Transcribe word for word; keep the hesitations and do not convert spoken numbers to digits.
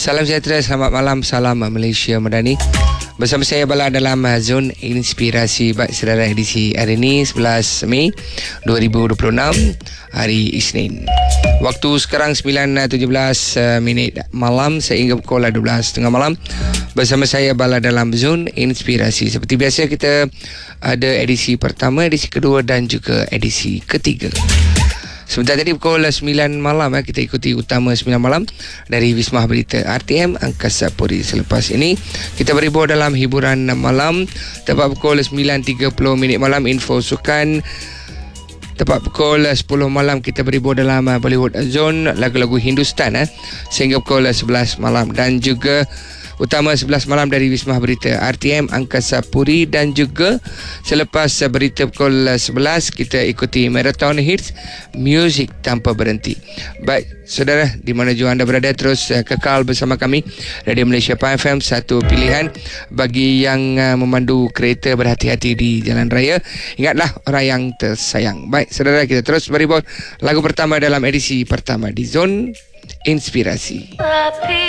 Salam sejahtera, selamat malam, salam Malaysia Madani. Bersama saya Bala dalam Zon Inspirasi. Baik saudara, edisi hari ini sebelas Mei dua ribu dua puluh enam, hari Isnin. Waktu sekarang sembilan tujuh belas minit malam sehingga pukul dua belas tiga puluh malam. Bersama saya Bala dalam Zon Inspirasi. Seperti biasa kita ada edisi pertama, edisi kedua dan juga edisi ketiga. Sebentar tadi pukul sembilan malam eh, kita ikuti utama sembilan malam dari Wisma Berita R T M Angkasa Puri. Selepas ini kita berhibur dalam hiburan malam. Tepat pukul sembilan tiga puluh minit malam info sukan. Tepat pukul sepuluh malam kita berhibur dalam uh, Bollywood Zone, lagu-lagu Hindustan eh, sehingga pukul sebelas malam. Dan juga utama sebelas malam dari Wisma Berita R T M Angkasa Puri. Dan juga selepas berita pukul sebelas kita ikuti Marathon Hits Music Tanpa Berhenti. Baik saudara, di mana jua anda berada, terus uh, kekal bersama kami Radio Malaysia Pine F M, satu pilihan bagi yang uh, memandu kereta. Berhati-hati di jalan raya, ingatlah orang yang tersayang. Baik saudara, kita terus berhibur lagu pertama dalam edisi pertama di Zon Inspirasi.